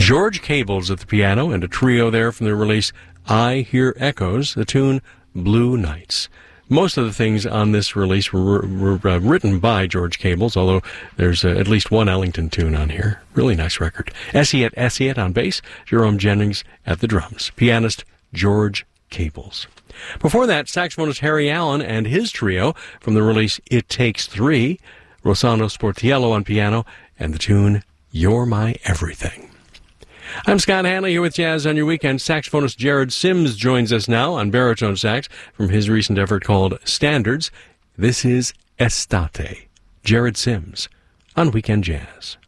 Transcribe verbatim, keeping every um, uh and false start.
George Cables at the piano, and a trio there from the release I Hear Echoes, the tune Blue Nights. Most of the things on this release were, were uh, written by George Cables, although there's uh, at least one Ellington tune on here. Really nice record. Essie at Essie on bass, Jerome Jennings at the drums. Pianist George Cables. Before that, saxophonist Harry Allen and his trio from the release It Takes Three, Rossano Sportiello on piano, and the tune You're My Everything. I'm Scott Hanley here with Jazz on Your Weekend. Saxophonist Jared Sims joins us now on baritone sax from his recent effort called Standards. This is Estate. Jared Sims on Weekend Jazz.